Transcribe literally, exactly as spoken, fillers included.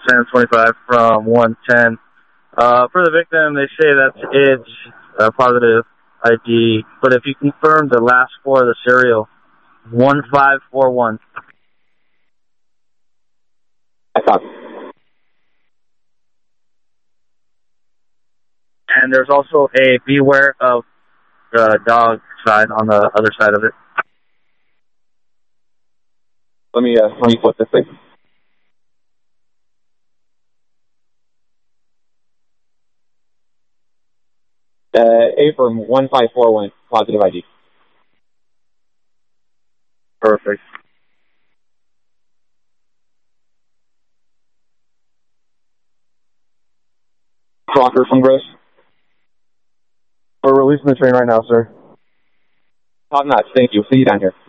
San twenty-five from one ten. Uh, for the victim, they say that's its uh, positive I D, but if you confirm the last four of the serial, one five four one. I thought. And there's also a beware of the dog sign on the other side of it. Let me, uh, let me flip this thing. Uh, A from one five four one, positive I D. Perfect. Crocker from Gross. We're releasing the train right now, sir. Top notch, thank you. See you down here.